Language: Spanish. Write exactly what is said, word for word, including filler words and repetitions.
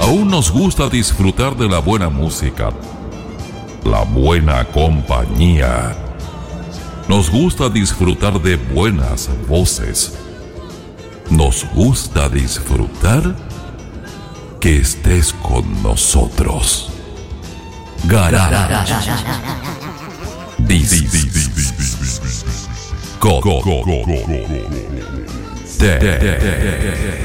Aún nos gusta disfrutar de la buena música, la buena compañía. Nos gusta disfrutar de buenas voces. Nos gusta disfrutar que estés con nosotros. Garage. Discoteca.